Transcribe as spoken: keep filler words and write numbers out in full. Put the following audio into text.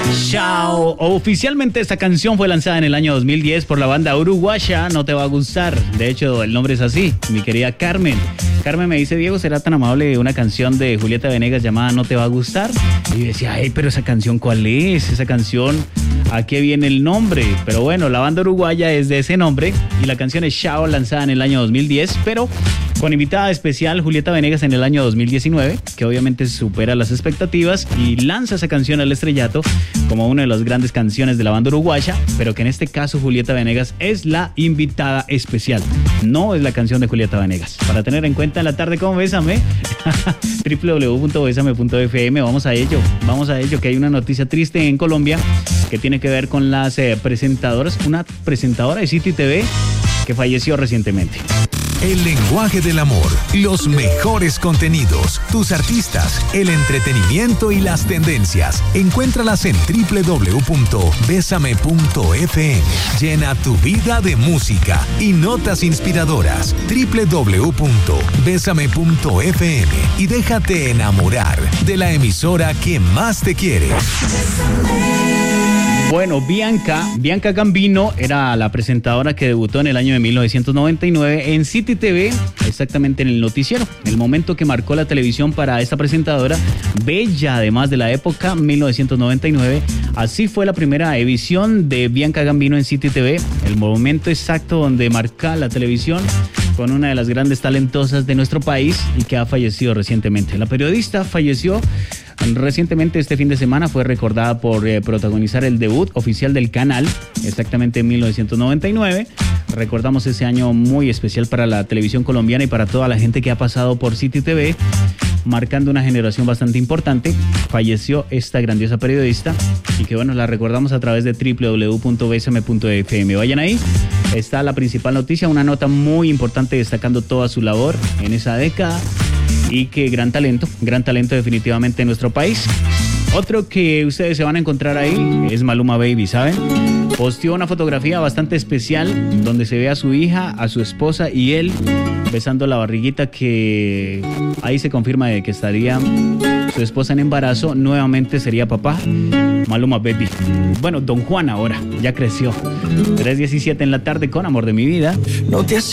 Chao. Oficialmente esta canción fue lanzada en el año dos mil diez por la banda uruguaya No Te Va a Gustar. De hecho, el nombre es así, mi querida Carmen. Carmen me dice, Diego, ¿será tan amable una canción de Julieta Venegas llamada No Te Va a Gustar? Y yo decía, ay, pero esa canción, ¿cuál es? Esa canción, ¿a qué viene el nombre? Pero bueno, la banda uruguaya es de ese nombre y la canción es Chao, lanzada en el año dos mil diez, pero con invitada especial Julieta Venegas en el año dos mil diecinueve, que obviamente supera las expectativas y lanza esa canción al estrellato como una de las grandes canciones de la banda uruguaya, pero que en este caso Julieta Venegas es la invitada especial, no es la canción de Julieta Venegas. Para tener en cuenta en la tarde como Bésame, doble u doble u doble u punto besame punto efe eme, vamos a ello, vamos a ello, que hay una noticia triste en Colombia que tiene que ver con las eh, presentadoras, una presentadora de City T V que falleció recientemente. El lenguaje del amor, los mejores contenidos, tus artistas, el entretenimiento y las tendencias. Encuéntralas en doble u doble u doble u punto besame punto efe eme. Llena tu vida de música y notas inspiradoras. doble u doble u doble u punto besame punto efe eme y déjate enamorar de la emisora que más te quiere. Bueno, Bianca, Bianca Gambino era la presentadora que debutó en el año de mil novecientos noventa y nueve en City T V, exactamente en el noticiero. El momento que marcó la televisión para esta presentadora, bella además de la época, mil novecientos noventa y nueve. Así fue la primera edición de Bianca Gambino en City T V, el momento exacto donde marca la televisión con una de las grandes talentosas de nuestro país y que ha fallecido recientemente. La periodista falleció recientemente este fin de semana, fue recordada por eh, protagonizar el debut oficial del canal, exactamente en mil novecientos noventa y nueve. Recordamos ese año muy especial para la televisión colombiana y para toda la gente que ha pasado por City T V, marcando una generación bastante importante. Falleció esta grandiosa periodista y que bueno, la recordamos a través de doble u doble u doble u punto besame punto efe eme. Vayan ahí, está la principal noticia, una nota muy importante destacando toda su labor en esa década. Y que gran talento, gran talento definitivamente en nuestro país. Otro que ustedes se van a encontrar ahí es Maluma Baby, ¿saben? Posteó una fotografía bastante especial donde se ve a su hija, a su esposa y él besando la barriguita, que ahí se confirma de que estaría su esposa en embarazo, nuevamente sería papá. Maluma Baby. Bueno, Don Juan ahora, ya creció. tres diecisiete en la tarde con Amor de mi Vida. No te